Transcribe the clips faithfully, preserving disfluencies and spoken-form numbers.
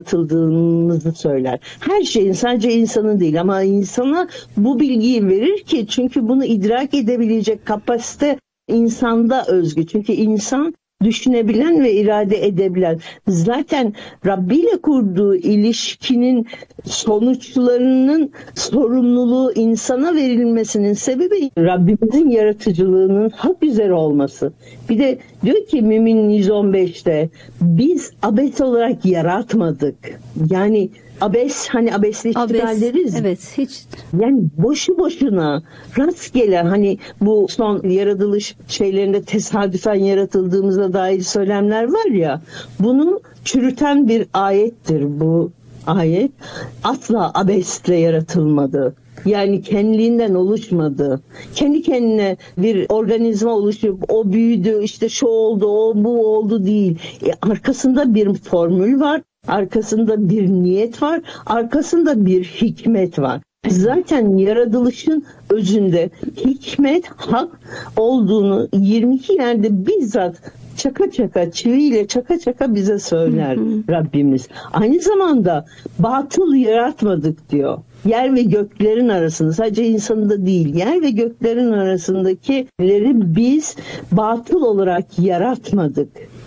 yaratıldığımızı söyler. Her şeyin, sadece insanın değil, ama insana bu bilgiyi verir ki, çünkü bunu idrak edebilecek kapasite insanda özgü. Çünkü insan düşünebilen ve irade edebilen. Zaten Rabbi ile kurduğu ilişkinin sonuçlarının sorumluluğu insana verilmesinin sebebi Rabbimizin yaratıcılığının hak üzere olması. Bir de diyor ki Mümin yüz on beşte biz abes olarak yaratmadık. Yani abes, hani abesli iştigal deriz. Evet, hiç. Yani boşu boşuna, rastgele, hani bu son yaratılış şeylerinde tesadüfen yaratıldığımıza dair söylemler var ya, bunu çürüten bir ayettir bu ayet. Asla abesle yaratılmadı. Yani kendiliğinden oluşmadı. Kendi kendine bir organizma oluşup o büyüdü, işte şu oldu, o bu oldu değil. E, arkasında bir formül var. Arkasında bir niyet var, arkasında bir hikmet var. Zaten yaratılışın özünde hikmet, hak olduğunu yirmi iki yerde bizzat çaka çaka, çiviyle çaka çaka bize söyler Rabbimiz. Aynı zamanda batıl yaratmadık diyor. Yer ve göklerin arasında, sadece insanı da değil, yer ve göklerin arasındakileri biz batıl olarak yaratmadık.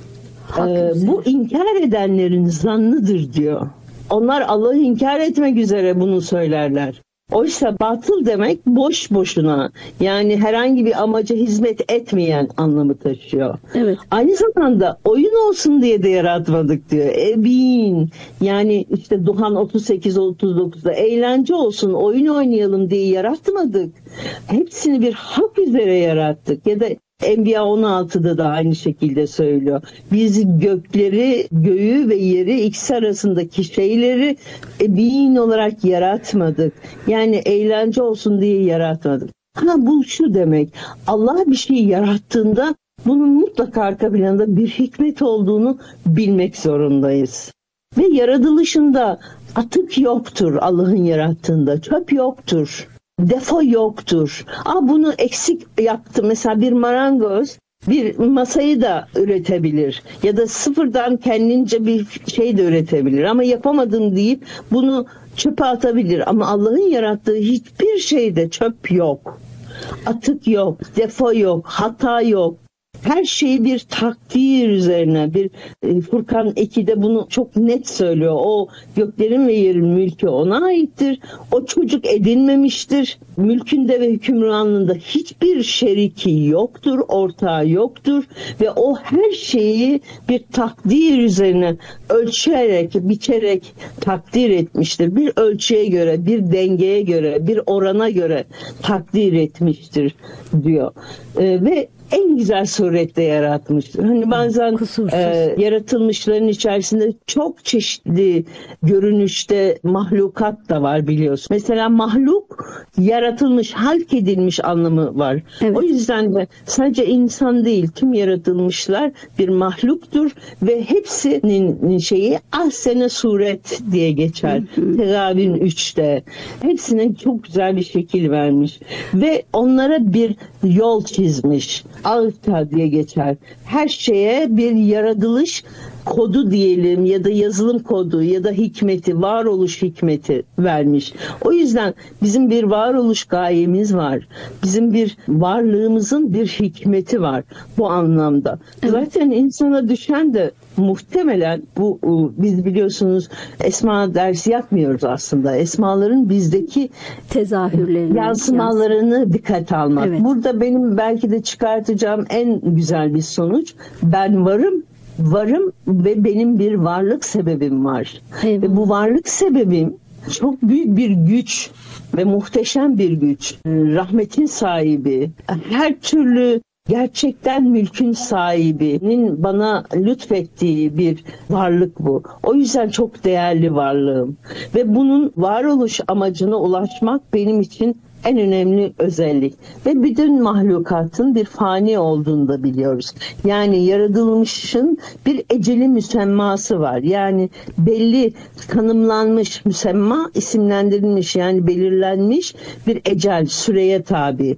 Ee, bu inkar edenlerin zannıdır diyor. Onlar Allah'ı inkar etmek üzere bunu söylerler. Oysa batıl demek boş boşuna, yani herhangi bir amaca hizmet etmeyen anlamı taşıyor. Evet. Aynı zamanda oyun olsun diye de yaratmadık diyor. Ebin, yani işte Duhan otuz sekiz otuz dokuzda eğlence olsun, oyun oynayalım diye yaratmadık. Hepsini bir hak üzere yarattık. Ya da Enbiya on altıda da aynı şekilde söylüyor. Biz gökleri, göğü ve yeri, ikisi arasındaki şeyleri ebin olarak yaratmadık. Yani eğlence olsun diye yaratmadık. Ha, bu şu demek: Allah bir şeyi yarattığında bunun mutlaka arka planında bir hikmet olduğunu bilmek zorundayız. Ve yaratılışında atık yoktur Allah'ın yarattığında. Çöp yoktur. Defo yoktur. Aa, bunu eksik yaptı. Mesela bir marangoz bir masayı da üretebilir. Ya da sıfırdan kendince bir şey de üretebilir. Ama yapamadım deyip bunu çöpe atabilir. Ama Allah'ın yarattığı hiçbir şeyde çöp yok. Atık yok. Defo yok. Hata yok. Her şeyi bir takdir üzerine, bir e, Furkan ikide bunu çok net söylüyor. O göklerin ve yerin mülkü ona aittir. O çocuk edinmemiştir. Mülkünde ve hükümranlığında hiçbir şeriki yoktur, ortağı yoktur. Ve o her şeyi bir takdir üzerine ölçerek, biçerek takdir etmiştir. Bir ölçüye göre, bir dengeye göre, bir orana göre takdir etmiştir diyor. E, ve en güzel surette yaratmıştır. Hani bazen e, yaratılmışların içerisinde çok çeşitli görünüşte mahlukat da var, biliyorsun. Mesela mahluk yaratılmış, halk edilmiş anlamı var. Evet. O yüzden de sadece insan değil, tüm yaratılmışlar bir mahluktur ve hepsinin şeyi ahsene suret diye geçer. Tegabün üçte. Hepsine çok güzel bir şekil vermiş ve onlara bir yol çizmiş. Alta diye geçer. Her şeye bir yaratılış kodu diyelim, ya da yazılım kodu ya da hikmeti, varoluş hikmeti vermiş. O yüzden bizim bir varoluş gayemiz var. Bizim bir varlığımızın bir hikmeti var bu anlamda. Evet. Zaten insana düşen de muhtemelen bu, biz biliyorsunuz esma dersi yapmıyoruz aslında. Esmaların bizdeki tezahürlerini, yansımalarını yans- dikkate almak. Evet. Burada benim belki de çıkartacağım en güzel bir sonuç: ben varım. Varım ve benim bir varlık sebebim var. Evet. Ve bu varlık sebebim çok büyük bir güç ve muhteşem bir güç. Rahmetin sahibi, her türlü gerçekten mülkün sahibinin bana lütfettiği bir varlık bu. O yüzden çok değerli varlığım. Ve bunun varoluş amacına ulaşmak benim için en önemli özellik. Ve bütün mahlukatın bir fani olduğunu da biliyoruz. Yani yaratılmışın bir eceli müsemması var. Yani belli tanımlanmış, müsemma isimlendirilmiş, yani belirlenmiş bir ecel, süreye tabi. Hak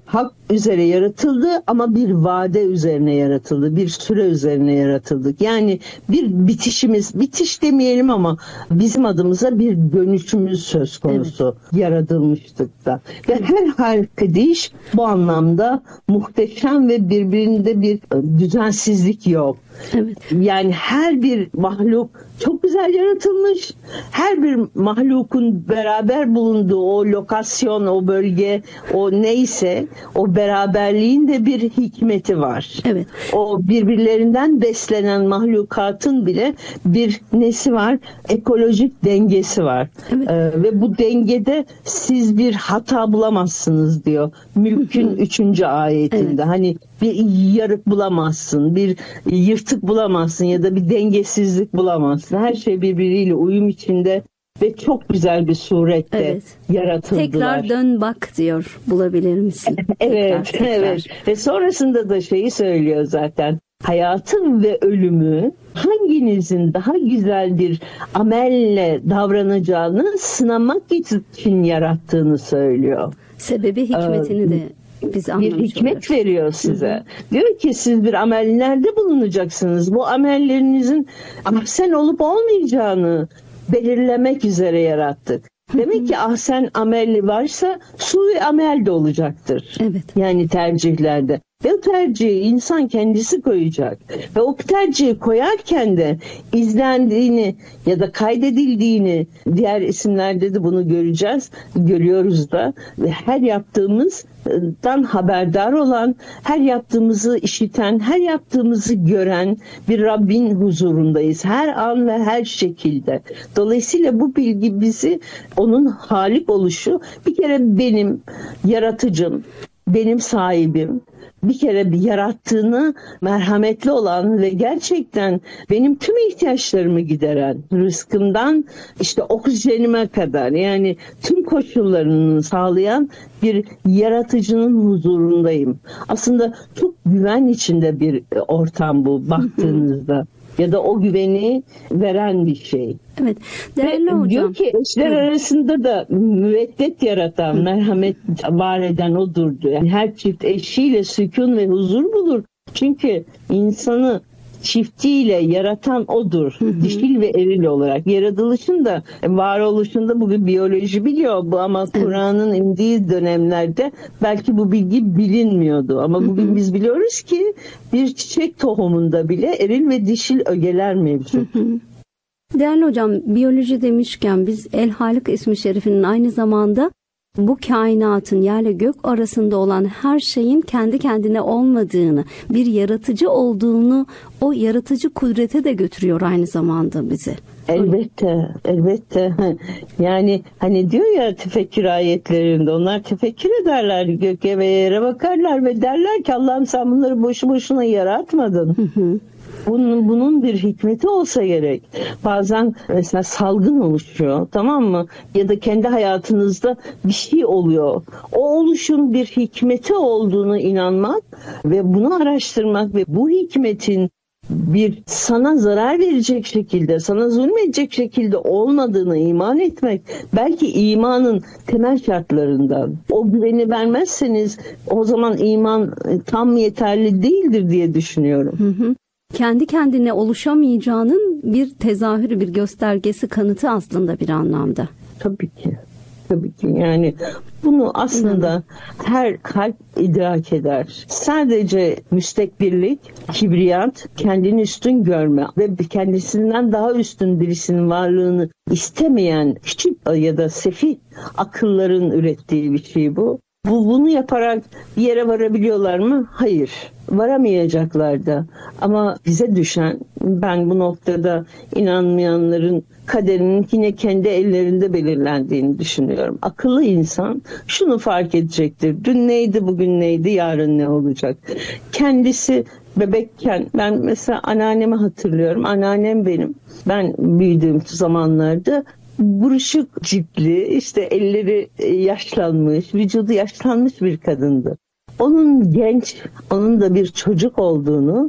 üzere yaratıldı ama bir vade üzerine yaratıldı. Bir süre üzerine yaratıldık. Yani bir bitişimiz, bitiş demeyelim ama bizim adımıza bir dönüşümüz söz konusu. Evet. Yaratılmıştık da. Ve her halkediş bu anlamda muhteşem ve birbirinde bir düzensizlik yok. Evet. Yani her bir mahluk çok güzel yaratılmış. Her bir mahlukun beraber bulunduğu o lokasyon, o bölge, o neyse o beraberliğin de bir hikmeti var. Evet. O birbirlerinden beslenen mahlukatın bile bir nesi var? Ekolojik dengesi var. Evet. Ee, ve bu dengede siz bir hata bulamazsınız diyor. Mülk'ün üçüncü ayetinde. Evet. Hani bir yarık bulamazsın, bir yırtık bulamazsın ya da bir dengesizlik bulamazsın. Her şey birbiriyle uyum içinde ve çok güzel bir surette evet. yaratıldılar. Tekrar dön bak diyor, bulabilir misin? evet, tekrar, tekrar. evet. Ve sonrasında da şeyi söylüyor zaten. Hayatın ve ölümü hanginizin daha güzel bir amelle davranacağını sınamak için yarattığını söylüyor. Sebebi hikmetini ee, de biz bir hikmet oluyoruz. Veriyor size. Hı-hı. Diyor ki siz bir amellerde bulunacaksınız. Bu amellerinizin ahsen olup olmayacağını belirlemek üzere yarattık. Demek ki ahsen ameli varsa sui amel de olacaktır. Evet. Yani tercihlerde. Ve o tercihi insan kendisi koyacak. Ve o tercihi koyarken de izlendiğini ya da kaydedildiğini diğer isimlerde de bunu göreceğiz. Görüyoruz da. Ve her yaptığımızdan haberdar olan, her yaptığımızı işiten, her yaptığımızı gören bir Rabbin huzurundayız. Her an ve her şekilde. Dolayısıyla bu bilgi bizi, onun halik oluşu bir kere benim yaratıcım, benim sahibim, bir kere bir yarattığını merhametli olan ve gerçekten benim tüm ihtiyaçlarımı gideren, rızkımdan işte oksijenime kadar, yani tüm koşullarını sağlayan bir yaratıcının huzurundayım. Aslında çok güven içinde bir ortam bu baktığınızda. Ya da o güveni veren bir şey. Evet. Değerli Ve hocam. Diyor ki eşler evet. arasında da müveddet yaratan, merhamet var eden odur diyor. Yani her çift eşiyle sükun ve huzur bulur. Çünkü insanı çiftiyle yaratan odur. Hı hı. Dişil ve eril olarak. Yaratılışın da varoluşunda bugün biyoloji biliyor bu ama evet. Kur'an'ın indiği dönemlerde belki bu bilgi bilinmiyordu. Ama bugün hı hı. biz biliyoruz ki bir çiçek tohumunda bile eril ve dişil ögeler mevcut. Hı hı. Değerli hocam, biyoloji demişken biz El Halik ismi şerifinin aynı zamanda bu kainatın yerle gök arasında olan her şeyin kendi kendine olmadığını, bir yaratıcı olduğunu, o yaratıcı kudrete de götürüyor aynı zamanda bizi. Elbette, elbette. Yani hani diyor ya tefekkür ayetlerinde, onlar tefekkür ederler, göke ve yere bakarlar ve derler ki Allah'ım sen bunları boşu boşuna yaratmadın. Hı hı. Bunun, bunun bir hikmeti olsa gerek. Bazen mesela salgın oluşuyor, tamam mı? Ya da kendi hayatınızda bir şey oluyor. O oluşun bir hikmeti olduğunu inanmak ve bunu araştırmak ve bu hikmetin bir sana zarar verecek şekilde, sana zulmedecek şekilde olmadığını iman etmek belki imanın temel şartlarından. O güveni vermezseniz o zaman iman tam yeterli değildir diye düşünüyorum. Hı hı. Kendi kendine oluşamayacağının bir tezahürü, bir göstergesi, kanıtı aslında bir anlamda. Tabii ki. Tabii ki yani bunu aslında İnanın. her kalp idrak eder. Sadece müstekbirlik, kibriyat, kendini üstün görme ve kendisinden daha üstün birisinin varlığını istemeyen küçük ya da sefih akılların ürettiği bir şey bu. Bu bunu yaparak bir yere varabiliyorlar mı? Hayır. Varamayacaklar da. Ama bize düşen, ben bu noktada inanmayanların kaderinin yine kendi ellerinde belirlendiğini düşünüyorum. Akıllı insan şunu fark edecektir. Dün neydi, bugün neydi, yarın ne olacak? Kendisi bebekken, ben mesela anneannemi hatırlıyorum. Anneannem benim. Ben büyüdüğüm zamanlarda buruşuk ciltli, işte elleri yaşlanmış, vücudu yaşlanmış bir kadındı. Onun genç, onun da bir çocuk olduğunu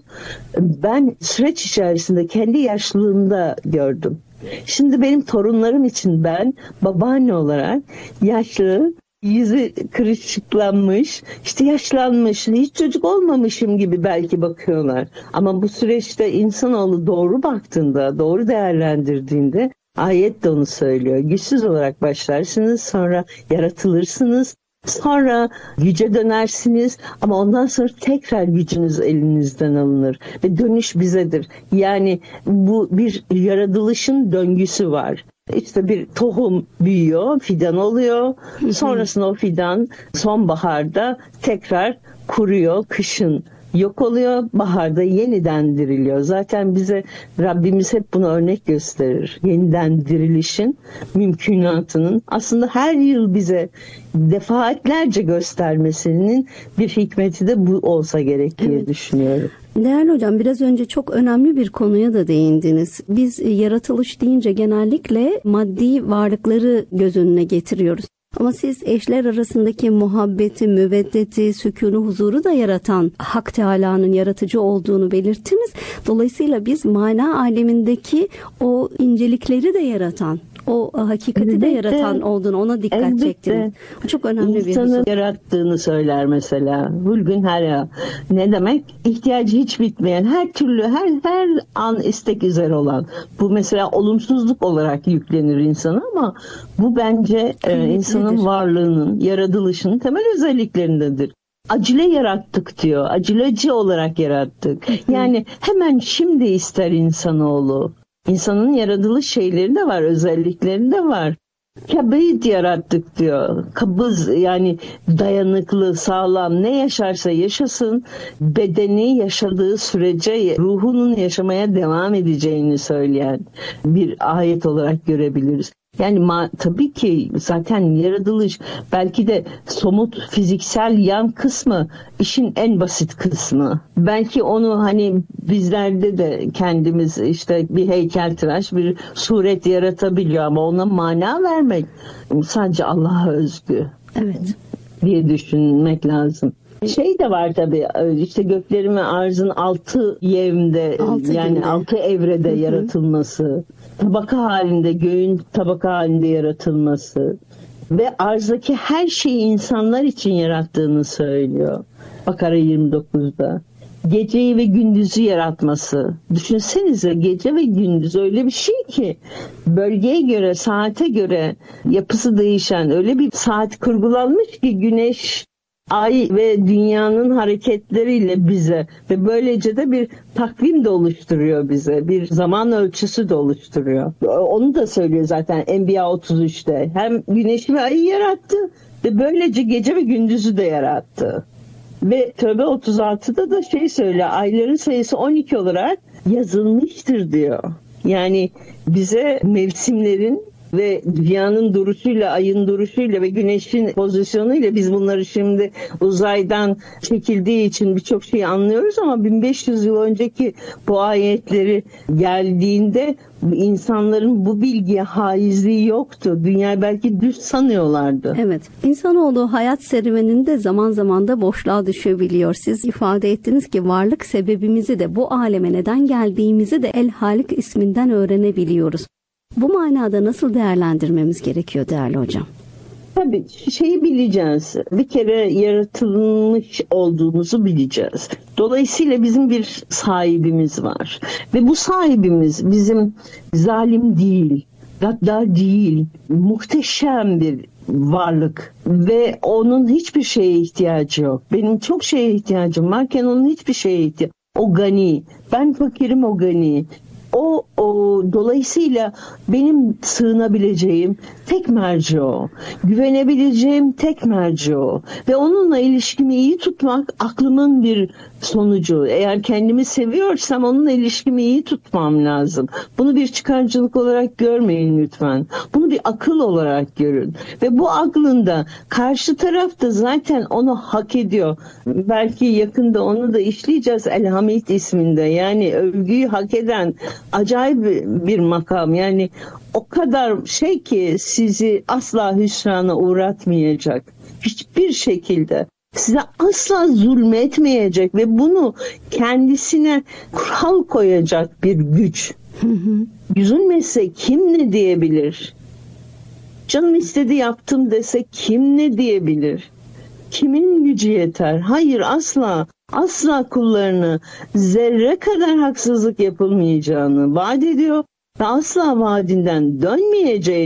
ben süreç içerisinde kendi yaşlılığımda gördüm. Şimdi benim torunlarım için ben babaanne olarak yaşlı yüzü kırışıklanmış, işte yaşlanmış, hiç çocuk olmamışım gibi belki bakıyorlar. Ama bu süreçte insanoğlu doğru baktığında, doğru değerlendirdiğinde ayet de onu söylüyor. Güçsüz olarak başlarsınız, sonra yaratılırsınız, sonra güce dönersiniz ama ondan sonra tekrar gücünüz elinizden alınır ve dönüş bizedir. Yani bu bir yaratılışın döngüsü var. İşte bir tohum büyüyor, fidan oluyor. Sonrasında o fidan sonbaharda tekrar kuruyor, kışın yok oluyor, baharda yeniden diriliyor. Zaten bize Rabbimiz hep bunu örnek gösterir. Yeniden dirilişin mümkünatının aslında her yıl bize defaatlerce göstermesinin bir hikmeti de bu olsa gerek diye evet. düşünüyorum. Değerli hocam, biraz önce çok önemli bir konuya da değindiniz. Biz yaratılış deyince genellikle maddi varlıkları göz önüne getiriyoruz. Ama siz eşler arasındaki muhabbeti, müveddeti, sükûnu, huzuru da yaratan Hak Teâlâ'nın yaratıcı olduğunu belirttiniz. Dolayısıyla biz mana alemindeki o incelikleri de yaratan, o hakikati elbette de yaratan olduğunu, ona dikkat elbette çektiniz. Çok önemli bir husus. İnsanın yarattığını söyler mesela. Hulgün her ne demek? İhtiyacı hiç bitmeyen, her türlü, her her an istek üzere olan. Bu mesela olumsuzluk olarak yüklenir insana ama bu bence e, insanın varlığının, yaratılışının temel özelliklerindendir. Acile yarattık diyor. Aceleci olarak yarattık. Yani hemen şimdi ister insanoğlu. İnsanın yaratılış şeyleri de var, özellikleri de var. Kabid yarattık diyor. Kabız, yani dayanıklı, sağlam, ne yaşarsa yaşasın bedeni yaşadığı sürece ruhunun yaşamaya devam edeceğini söyleyen bir ayet olarak görebiliriz. Yani ma- tabii ki zaten yaratılış belki de somut fiziksel yan kısmı işin en basit kısmı. Belki onu hani bizlerde de kendimiz işte bir heykeltıraş, bir suret yaratabiliyor ama ona mana vermek sadece Allah'a özgü. Evet. Diye düşünmek lazım. Şey de var tabii, işte göklerin ve arzın altı yevmde, altı yani günde. altı evrede Hı-hı. yaratılması, tabaka halinde, göğün tabaka halinde yaratılması ve arzdaki her şeyi insanlar için yarattığını söylüyor Bakara yirmi dokuzda. Geceyi ve gündüzü yaratması. Düşünsenize, gece ve gündüz öyle bir şey ki bölgeye göre, saate göre yapısı değişen öyle bir saat kurgulanmış ki güneş, ay ve dünyanın hareketleriyle bize ve böylece de bir takvim de oluşturuyor bize. Bir zaman ölçüsü de oluşturuyor. Onu da söylüyor zaten Enbiya otuz üçte. Hem güneşi ve ayı yarattı ve böylece gece ve gündüzü de yarattı. Ve Tövbe otuz altıda da şey söylüyor, ayların sayısı on iki olarak yazılmıştır diyor. Yani bize mevsimlerin ve dünyanın duruşuyla, ayın duruşuyla ve güneşin pozisyonuyla biz bunları şimdi uzaydan çekildiği için birçok şeyi anlıyoruz ama bin beş yüz yıl önceki bu ayetleri geldiğinde insanların bu bilgiye haizliği yoktu. Dünyayı belki düz sanıyorlardı. Evet. İnsanoğlu hayat serüveninde zaman zaman da boşluğa düşebiliyor. Siz ifade ettiniz ki varlık sebebimizi de, bu aleme neden geldiğimizi de El Halik isminden öğrenebiliyoruz. Bu manada nasıl değerlendirmemiz gerekiyor değerli hocam? Tabii şeyi bileceğiz. Bir kere yaratılmış olduğumuzu bileceğiz. Dolayısıyla bizim bir sahibimiz var. Ve bu sahibimiz bizim zalim değil, gaddar değil, muhteşem bir varlık. Ve onun hiçbir şeye ihtiyacı yok. Benim çok şeye ihtiyacım varken onun hiçbir şeye ihtiyacı yok. O gani. Ben fakirim, o gani. O, o dolayısıyla benim sığınabileceğim tek merci o. Güvenebileceğim tek merci o. Ve onunla ilişkimi iyi tutmak aklımın bir sonucu. Eğer kendimi seviyorsam onunla ilişkimi iyi tutmam lazım. Bunu bir çıkarcılık olarak görmeyin lütfen. Bunu bir akıl olarak görün. Ve bu aklında karşı taraf da zaten onu hak ediyor. Belki yakında onu da işleyeceğiz El-Hamid isminde. Yani övgüyü hak eden acayip bir makam. Yani o kadar şey ki sizi asla hüsrana uğratmayacak. Hiçbir şekilde. Size asla zulmetmeyecek ve bunu kendisine kural koyacak bir güç. Üzülmese kim ne diyebilir? Canım istedi yaptım dese kim ne diyebilir? Kimin gücü yeter? Hayır, asla, asla kullarını zerre kadar haksızlık yapılmayacağını vaat ediyor ve asla vaadinden dönmeyeceğini